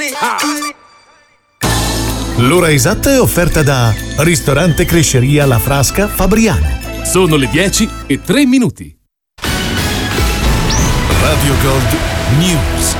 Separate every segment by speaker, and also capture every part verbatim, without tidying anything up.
Speaker 1: L'ora esatta è offerta da Ristorante Cresceria La Frasca Fabriano.
Speaker 2: Sono le dieci e tre minuti.
Speaker 1: Radio Gold News.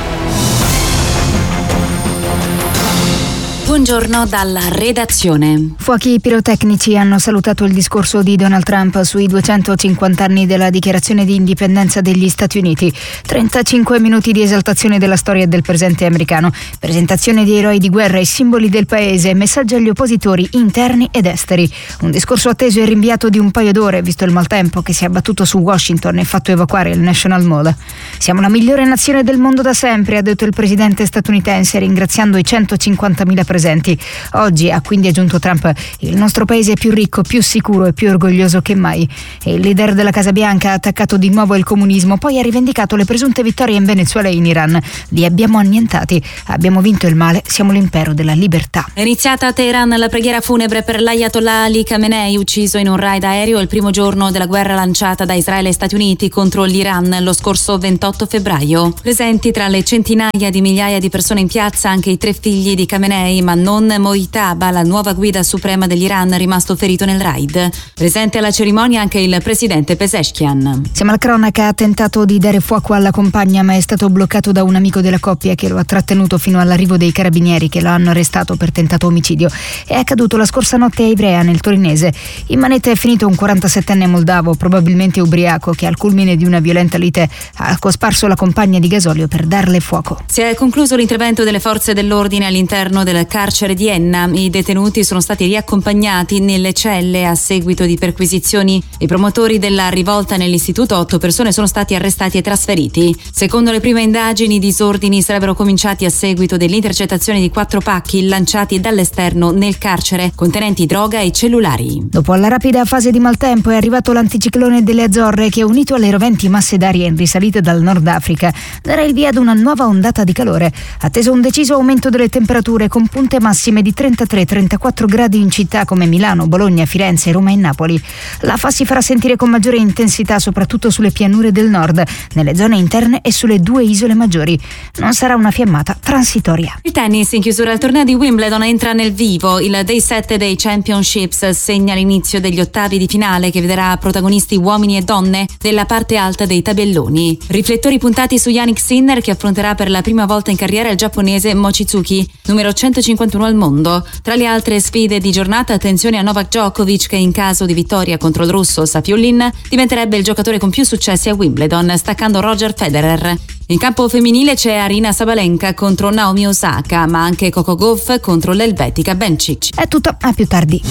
Speaker 3: Buongiorno dalla redazione.
Speaker 4: Fuochi pirotecnici hanno salutato il discorso di Donald Trump sui duecentocinquanta anni della dichiarazione di indipendenza degli Stati Uniti. trentacinque minuti di esaltazione della storia e del presente americano, presentazione di eroi di guerra e simboli del paese, messaggi agli oppositori interni ed esteri. Un discorso atteso e rinviato di un paio d'ore, visto il maltempo che si è abbattuto su Washington e fatto evacuare il National Mall. Siamo la migliore nazione del mondo da sempre, ha detto il presidente statunitense, ringraziando i centocinquantamila presenti. Oggi, ha quindi aggiunto Trump, il nostro paese è più ricco, più sicuro e più orgoglioso che mai. E il leader della Casa Bianca ha attaccato di nuovo il comunismo, poi ha rivendicato le presunte vittorie in Venezuela e in Iran. Li abbiamo annientati, abbiamo vinto il male, siamo l'impero della libertà.
Speaker 3: È iniziata a Teheran la preghiera funebre per l'Ayatollah Ali Khamenei, ucciso in un raid aereo il primo giorno della guerra lanciata da Israele e Stati Uniti contro l'Iran lo scorso ventotto febbraio. Presenti tra le centinaia di migliaia di persone in piazza anche i tre figli di Khamenei, ma non Mojtaba, la nuova guida suprema dell'Iran, rimasto ferito nel raid. Presente alla cerimonia anche il presidente Pezeshkian.
Speaker 4: Siamo alla cronaca, ha tentato di dare fuoco alla compagna ma è stato bloccato da un amico della coppia che lo ha trattenuto fino all'arrivo dei carabinieri che lo hanno arrestato per tentato omicidio. È accaduto la scorsa notte a Ivrea, nel torinese. In manetta è finito un quarantasettenne moldavo, probabilmente ubriaco, che al culmine di una violenta lite ha cosparso la compagna di gasolio per darle fuoco.
Speaker 3: Si è concluso l'intervento delle forze dell'ordine all'interno del carcere di Enna. I detenuti sono stati riaccompagnati nelle celle a seguito di perquisizioni. I promotori della rivolta nell'istituto, otto persone sono stati arrestati e trasferiti. Secondo le prime indagini, i disordini sarebbero cominciati a seguito dell'intercettazione di quattro pacchi lanciati dall'esterno nel carcere contenenti droga e cellulari.
Speaker 4: Dopo la rapida fase di maltempo è arrivato l'anticiclone delle Azzorre che, unito alle roventi masse d'aria in risalita dal Nord Africa, darà il via ad una nuova ondata di calore. Atteso un deciso aumento delle temperature con punte massime di trentatré trentaquattro gradi in città come Milano, Bologna, Firenze, Roma e Napoli. L'afa si farà sentire con maggiore intensità soprattutto sulle pianure del nord, nelle zone interne e sulle due isole maggiori. Non sarà una fiammata transitoria.
Speaker 3: Il tennis in chiusura al torneo di Wimbledon entra nel vivo. Il day sette dei Championships segna l'inizio degli ottavi di finale che vedrà protagonisti uomini e donne della parte alta dei tabelloni. Riflettori puntati su Jannik Sinner che affronterà per la prima volta in carriera il giapponese Mochizuki, numero centocinquantuno al mondo. Tra le altre sfide di giornata, attenzione a Novak Djokovic che in caso di vittoria contro il russo Safiullin diventerebbe il giocatore con più successi a Wimbledon, staccando Roger Federer. In campo femminile c'è Aryna Sabalenka contro Naomi Osaka, ma anche Coco Gauff contro l'elvetica Bencic.
Speaker 4: È tutto, a più tardi.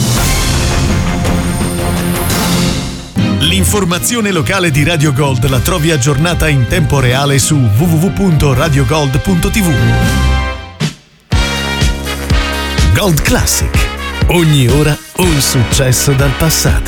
Speaker 1: L'informazione locale di Radio Gold la trovi aggiornata in tempo reale su w w w punto radio gold punto t v. Gold Classic. Ogni ora un successo dal passato.